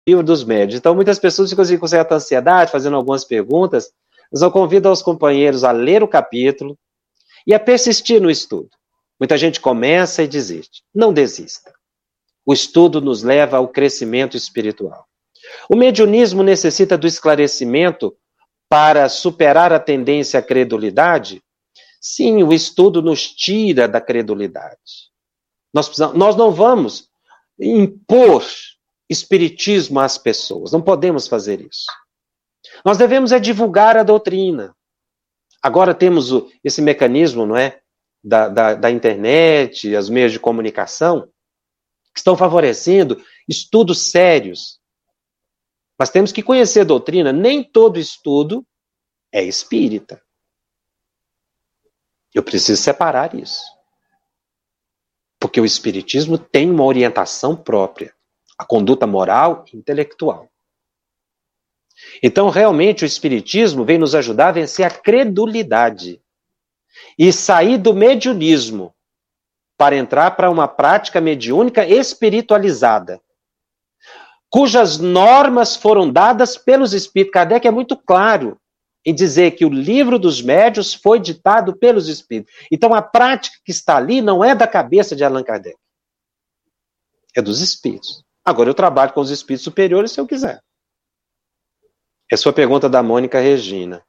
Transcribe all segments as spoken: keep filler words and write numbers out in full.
livro dos médios. Então, muitas pessoas ficam assim, com certa ansiedade, fazendo algumas perguntas. Mas eu convido aos companheiros a ler o capítulo e a persistir no estudo. Muita gente começa e desiste. Não desista. O estudo nos leva ao crescimento espiritual. O mediunismo necessita do esclarecimento para superar a tendência à credulidade? Sim, o estudo nos tira da credulidade. Nós, precisamos, nós não vamos impor espiritismo às pessoas. Não podemos fazer isso. Nós devemos é divulgar a doutrina. Agora temos o, esse mecanismo, não é? Da, da, da internet, os meios de comunicação, que estão favorecendo estudos sérios. Mas temos que conhecer a doutrina. Nem todo estudo é espírita. Eu preciso separar isso. Porque o espiritismo tem uma orientação própria. A conduta moral e intelectual. Então, realmente, o espiritismo vem nos ajudar a vencer a credulidade. E sair do mediunismo para entrar para uma prática mediúnica espiritualizada. Cujas normas foram dadas pelos espíritos. Kardec é muito claro em dizer que o livro dos médiuns foi ditado pelos espíritos. Então a prática que está ali não é da cabeça de Allan Kardec. É dos espíritos. Agora eu trabalho com os espíritos superiores se eu quiser. É a sua pergunta da Mônica Regina.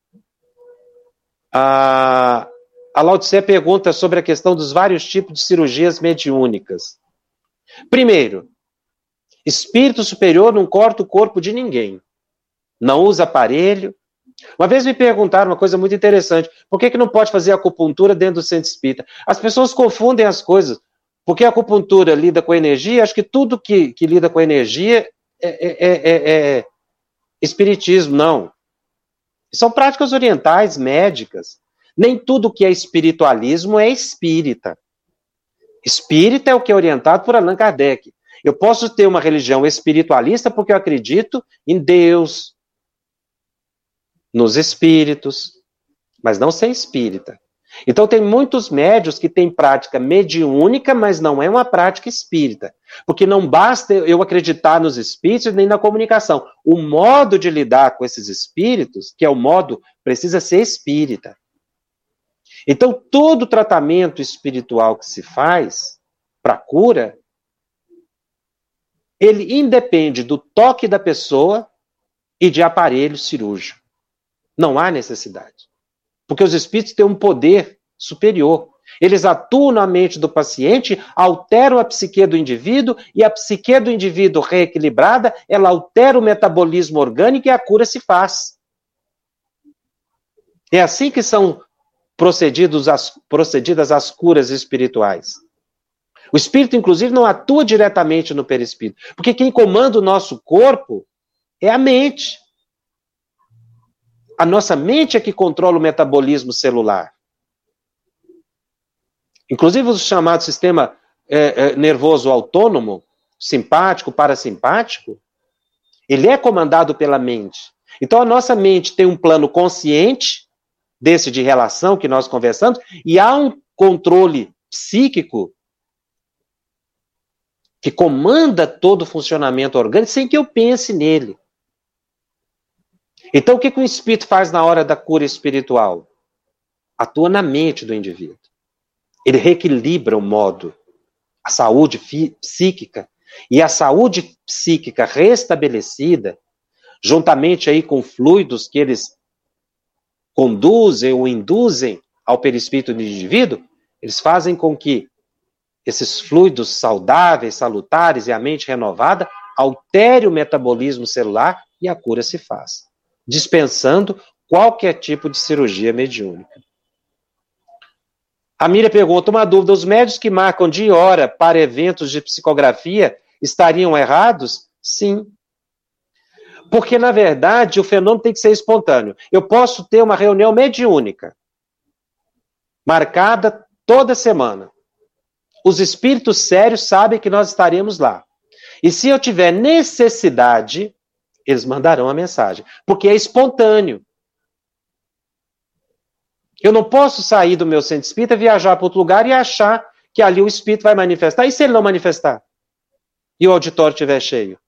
A, a Laodicea pergunta sobre a questão dos vários tipos de cirurgias mediúnicas. Primeiro, espírito superior não corta o corpo de ninguém. Não usa aparelho. Uma vez me perguntaram uma coisa muito interessante. Por que que não pode fazer acupuntura dentro do centro espírita? As pessoas confundem as coisas. Porque a acupuntura lida com energia, acho que tudo que, que lida com energia é, é, é, é espiritismo. Não. São práticas orientais, médicas. Nem tudo que é espiritualismo é espírita. Espírita é o que é orientado por Allan Kardec. Eu posso ter uma religião espiritualista porque eu acredito em Deus, nos espíritos, mas não ser espírita. Então tem muitos médiuns que têm prática mediúnica, mas não é uma prática espírita. Porque não basta eu acreditar nos espíritos nem na comunicação. O modo de lidar com esses espíritos, que é o modo, precisa ser espírita. Então todo tratamento espiritual que se faz para cura, ele independe do toque da pessoa e de aparelho cirúrgico. Não há necessidade. Porque os espíritos têm um poder superior. Eles atuam na mente do paciente, alteram a psique do indivíduo, e a psique do indivíduo reequilibrada, ela altera o metabolismo orgânico e a cura se faz. É assim que são procedidos as, procedidas as curas espirituais. O espírito, inclusive, não atua diretamente no perispírito, porque quem comanda o nosso corpo é a mente. A nossa mente é que controla o metabolismo celular. Inclusive o chamado sistema é, é, nervoso autônomo, simpático, parasimpático, ele é comandado pela mente. Então a nossa mente tem um plano consciente, desse de relação que nós conversamos, e há um controle psíquico que comanda todo o funcionamento orgânico sem que eu pense nele. Então, o que, que o espírito faz na hora da cura espiritual? Atua na mente do indivíduo. Ele reequilibra o modo, a saúde psíquica. E a saúde psíquica restabelecida, juntamente aí com fluidos que eles conduzem ou induzem ao perispírito do indivíduo, eles fazem com que esses fluidos saudáveis, salutares e a mente renovada altere o metabolismo celular e a cura se faz, dispensando qualquer tipo de cirurgia mediúnica. A Miriam pergunta uma dúvida: os médios que marcam dia e hora para eventos de psicografia estariam errados? Sim. Porque, na verdade, o fenômeno tem que ser espontâneo. Eu posso ter uma reunião mediúnica, marcada toda semana. Os espíritos sérios sabem que nós estaremos lá. E se eu tiver necessidade, eles mandarão a mensagem. Porque é espontâneo. Eu não posso sair do meu centro espírita, viajar para outro lugar e achar que ali o espírito vai manifestar. E se ele não manifestar? E o auditório estiver cheio?